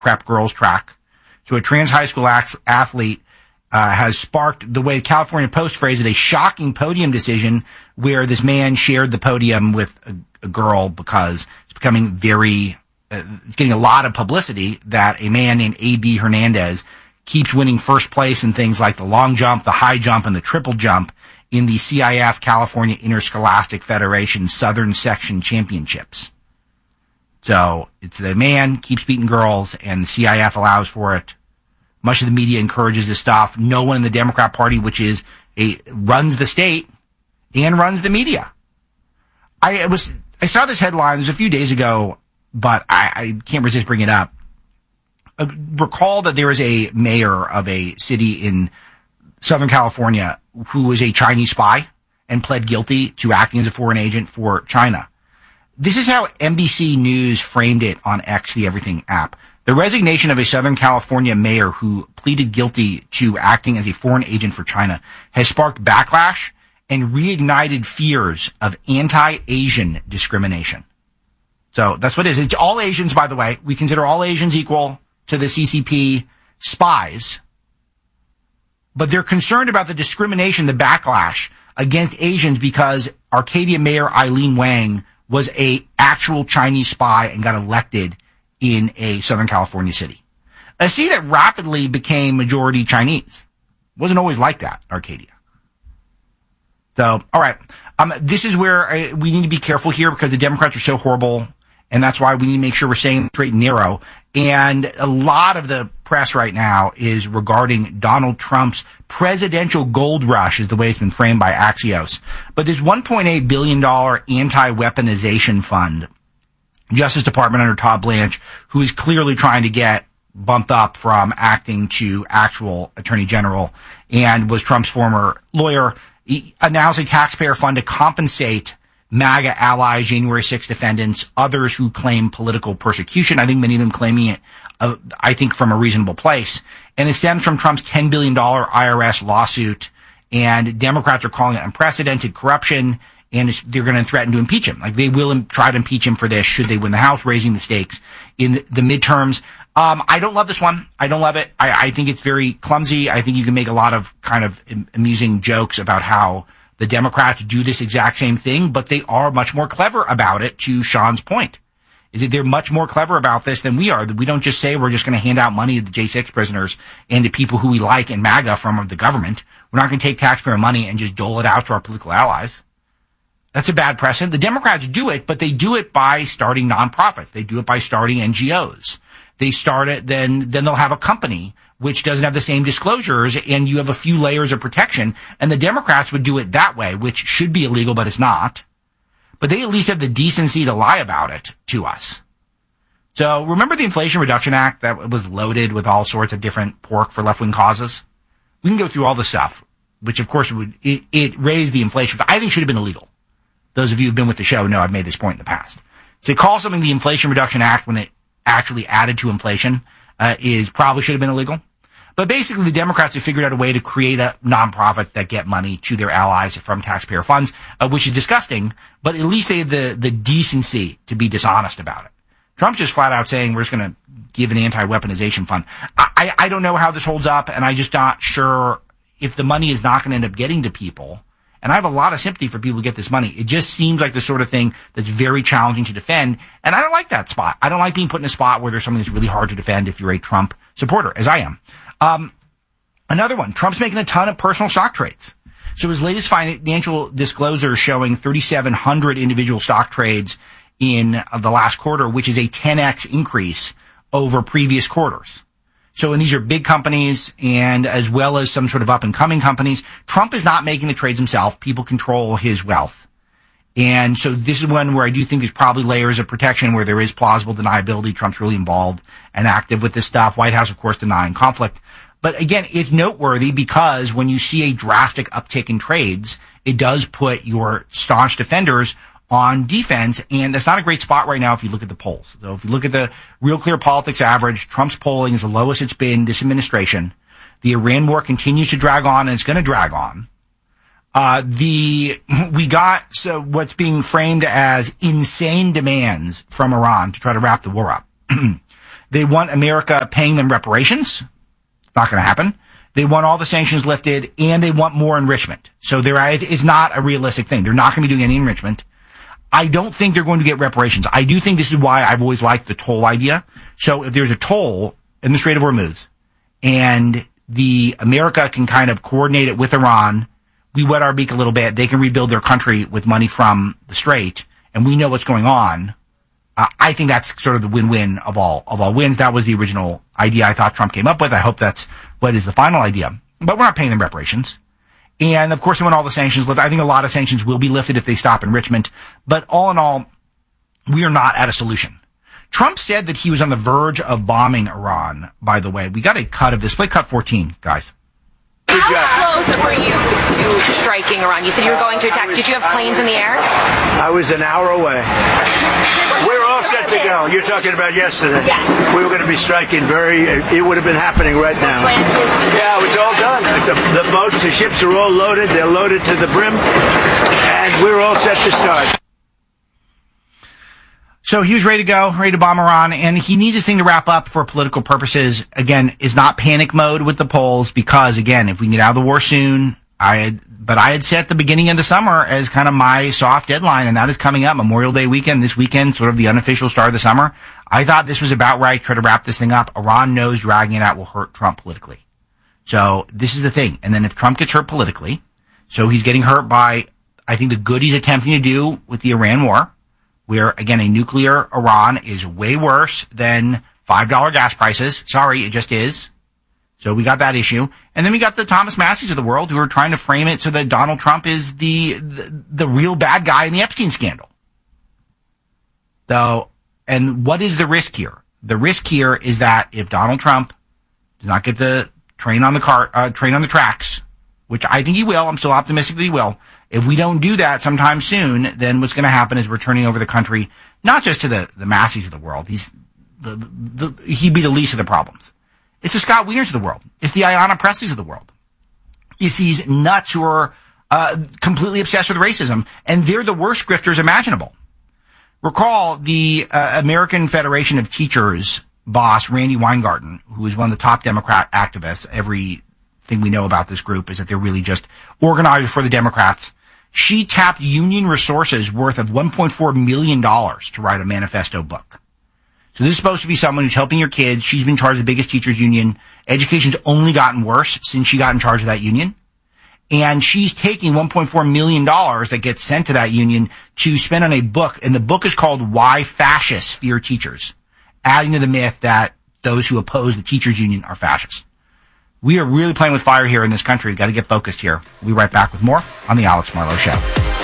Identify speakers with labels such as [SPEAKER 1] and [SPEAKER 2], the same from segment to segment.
[SPEAKER 1] prep girls track. So a trans high school athlete has sparked the way California Post phrased it, a shocking podium decision where this man shared the podium with a girl because it's becoming it's getting a lot of publicity that a man named A.B. Hernandez keeps winning first place in things like the long jump, the high jump, and the triple jump in the CIF California Interscholastic Federation Southern Section Championships. So it's the man keeps beating girls, and the CIF allows for it. Much of the media encourages this stuff. No one in the Democrat Party, which runs the state and runs the media. I saw this headline. It was a few days ago, but I can't resist bringing it up. Recall that there is a mayor of a city in Southern California who was a Chinese spy and pled guilty to acting as a foreign agent for China. This is how NBC News framed it on X, the Everything app. The resignation of a Southern California mayor who pleaded guilty to acting as a foreign agent for China has sparked backlash and reignited fears of anti-Asian discrimination. So that's what it is. It's all Asians, by the way. We consider all Asians equal to the CCP spies. But they're concerned about the discrimination, the backlash against Asians because Arcadia Mayor Eileen Wang was a actual Chinese spy and got elected in a Southern California city. A city that rapidly became majority Chinese. Wasn't always like that, Arcadia. So, all right. This is where we need to be careful here because the Democrats are so horrible, and that's why we need to make sure we're staying straight and narrow. And a lot of the press right now is regarding Donald Trump's presidential gold rush, is the way it's been framed by Axios. But this $1.8 billion anti-weaponization fund, Justice Department under Todd Blanche, who is clearly trying to get bumped up from acting to actual attorney general and was Trump's former lawyer, he announced a taxpayer fund to compensate MAGA allies, January 6 defendants, others who claim political persecution. I think many of them claiming it, I think, from a reasonable place. And it stems from Trump's $10 billion IRS lawsuit. And Democrats are calling it unprecedented corruption. And they're going to threaten to impeach him. Like, they will try to impeach him for this should they win the House, raising the stakes in the midterms. I don't love this one. I don't love it. I think it's very clumsy. I think you can make a lot of kind of amusing jokes about how the Democrats do this exact same thing, but they are much more clever about it, to Sean's point. Is that they're much more clever about this than we are. We don't just say we're just going to hand out money to the J6 prisoners and to people who we like and MAGA from the government. We're not going to take taxpayer money and just dole it out to our political allies. That's a bad precedent. The Democrats do it, but they do it by starting nonprofits. They do it by starting NGOs. They start it, then they'll have a company which doesn't have the same disclosures, and you have a few layers of protection. And the Democrats would do it that way, which should be illegal, but it's not. But they at least have the decency to lie about it to us. So remember the Inflation Reduction Act that was loaded with all sorts of different pork for left-wing causes? We can go through all the stuff, which of course it raised the inflation. I think should have been illegal. Those of you who've been with the show know I've made this point in the past. To call something the Inflation Reduction Act when it actually added to inflation probably should have been illegal. But basically, the Democrats have figured out a way to create a nonprofit that get money to their allies from taxpayer funds, which is disgusting, but at least they have the decency to be dishonest about it. Trump's just flat out saying we're just going to give an anti-weaponization fund. I don't know how this holds up, and I'm just not sure if the money is not going to end up getting to people. And I have a lot of sympathy for people who get this money. It just seems like the sort of thing that's very challenging to defend. And I don't like that spot. I don't like being put in a spot where there's something that's really hard to defend if you're a Trump supporter, as I am. Another one, Trump's making a ton of personal stock trades. So his latest financial disclosure showing 3,700 individual stock trades in the last quarter, which is a 10x increase over previous quarters. So, and these are big companies and as well as some sort of up and coming companies. Trump is not making the trades himself. People control his wealth. And so this is one where I do think there's probably layers of protection where there is plausible deniability. Trump's really involved and active with this stuff. White House, of course, denying conflict. But again, it's noteworthy because when you see a drastic uptick in trades, it does put your staunch defenders on defense, and that's not a great spot right now if you look at the polls. So if you look at the Real Clear Politics average, Trump's polling is the lowest it's been this administration. The Iran war continues to drag on, and it's going to drag on. So what's being framed as insane demands from Iran to try to wrap the war up. They want America paying them reparations. It's not going to happen. They want all the sanctions lifted, and they want more enrichment. So it's not a realistic thing. They're not going to be doing any enrichment. I don't think they're going to get reparations. I do think this is why I've always liked the toll idea. So if there's a toll in the Strait of Hormuz, and the America can kind of coordinate it with Iran, we wet our beak a little bit. They can rebuild their country with money from the Strait, and we know what's going on. I think that's sort of the win-win of all wins. That was the original idea I thought Trump came up with. I hope that's what is the final idea. But we're not paying them reparations. And of course, we want all the sanctions lifted. I think a lot of sanctions will be lifted if they stop enrichment. But all in all, we are not at a solution. Trump said that he was on the verge of bombing Iran, by the way. We got a cut of this. Play cut 14, guys.
[SPEAKER 2] How close were you to striking Iran? You said you were going to attack. Did you have planes in the air?
[SPEAKER 3] I was an hour away. We were all set to go. You're talking about yesterday.
[SPEAKER 2] Yes.
[SPEAKER 3] We were going to be striking it would have been happening right now. Yeah, it was all done. The boats, the ships are all loaded. They're loaded to the brim. And we were all set to start.
[SPEAKER 1] So he was ready to go, ready to bomb Iran, and he needs this thing to wrap up for political purposes. Again, is not panic mode with the polls because, again, if we can get out of the war soon, I had set the beginning of the summer as kind of my soft deadline, and that is coming up, Memorial Day weekend, this weekend, sort of the unofficial start of the summer. I thought this was about right, try to wrap this thing up. Iran knows dragging it out will hurt Trump politically. So this is the thing. And then if Trump gets hurt politically, so he's getting hurt by, I think, the good he's attempting to do with the Iran war, where, again, a nuclear Iran is way worse than $5 gas prices. Sorry, it just is. So we got that issue. And then we got the Thomas Masseys of the world who are trying to frame it so that Donald Trump is the real bad guy in the Epstein scandal. So, and what is the risk here? The risk here is that if Donald Trump does not get the train on the tracks, which I think he will, I'm still optimistic that he will. If we don't do that sometime soon, then what's going to happen is we're turning over the country, not just to the Masseys of the world. He'd be the least of the problems. It's the Scott Wieners of the world. It's the Ayanna Presleys of the world. It's these nuts who are completely obsessed with racism, and they're the worst grifters imaginable. Recall the American Federation of Teachers boss, Randy Weingarten, who is one of the top Democrat activists. Everything we know about this group is that they're really just organizers for the Democrats. She tapped union resources worth of $1.4 million to write a manifesto book. So this is supposed to be someone who's helping your kids. She's been in charge of the biggest teachers union. Education's only gotten worse since she got in charge of that union. And she's taking $1.4 million that gets sent to that union to spend on a book. And the book is called Why Fascists Fear Teachers, adding to the myth that those who oppose the teachers union are fascists. We are really playing with fire here in this country. We've got to get focused here. We'll be right back with more on The Alex Marlow Show.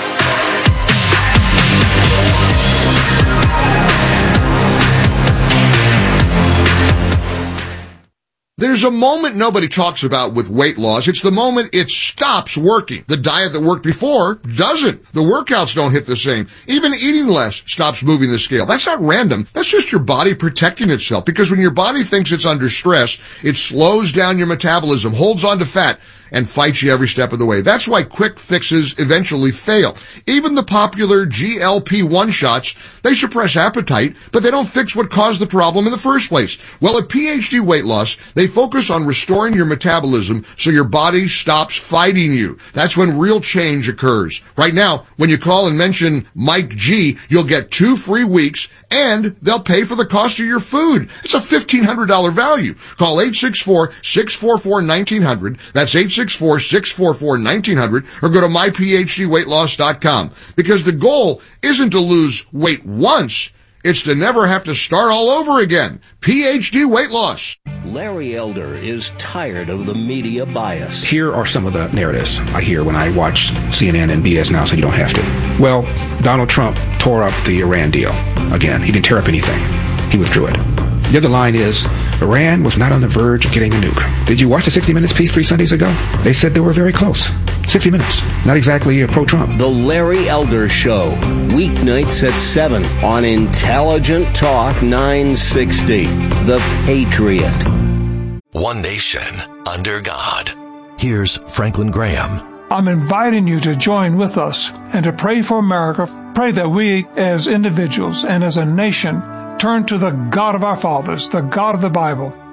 [SPEAKER 4] There's a moment nobody talks about with weight loss. It's the moment it stops working. The diet that worked before doesn't. The workouts don't hit the same. Even eating less stops moving the scale. That's not random. That's just your body protecting itself. Because when your body thinks it's under stress, it slows down your metabolism, holds on to fat, and fights you every step of the way. That's why quick fixes eventually fail. Even the popular GLP-1 shots, they suppress appetite, but they don't fix what caused the problem in the first place. Well, at PhD Weight Loss, they focus on restoring your metabolism so your body stops fighting you. That's when real change occurs. Right now, when you call and mention Mike G, you'll get 2 free weeks, and they'll pay for the cost of your food. It's a $1,500 value. Call 864-644-1900. That's 864-644-1900, or go to myphdweightloss.com. Because the goal isn't to lose weight once, it's to never have to start all over again. PhD Weight Loss.
[SPEAKER 5] Larry Elder is tired of the media bias.
[SPEAKER 6] Here are some of the narratives I hear when I watch CNN and BS Now, so you don't have to. Well, Donald Trump tore up the Iran deal. Again, he didn't tear up anything. He withdrew it. The other line is, Iran was not on the verge of getting a nuke. Did you watch the 60 Minutes piece 3 Sundays ago? They said they were very close. 60 Minutes. Not exactly pro-Trump.
[SPEAKER 5] The Larry Elder Show. Weeknights at 7 on Intelligent Talk 960. The Patriot.
[SPEAKER 7] One nation under God. Here's Franklin Graham.
[SPEAKER 8] I'm inviting you to join with us and to pray for America. Pray that we as individuals and as a nation turn to the God of our fathers, the God of the Bible.